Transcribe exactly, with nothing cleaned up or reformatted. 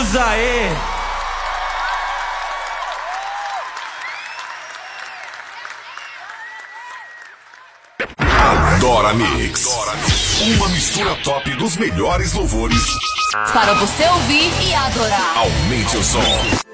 Vamos aí! Adora Mix. Uma mistura top dos melhores louvores para você ouvir e adorar. Aumente o som.